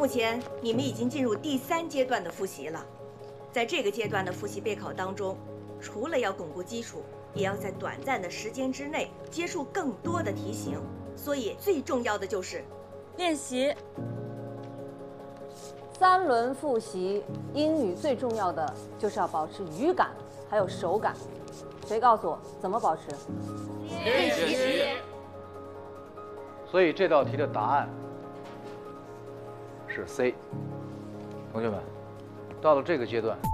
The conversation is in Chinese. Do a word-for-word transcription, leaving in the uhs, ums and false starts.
目前你们已经进入第三阶段的复习了，在这个阶段的复习备考当中，除了要巩固基础，也要在短暂的时间之内接触更多的题型，所以最重要的就是练习。 三轮复习，英语最重要的就是要保持语感，还有手感。谁告诉我怎么保持？ 练习。 所以这道题的答案是 C。同学们，到了这个阶段，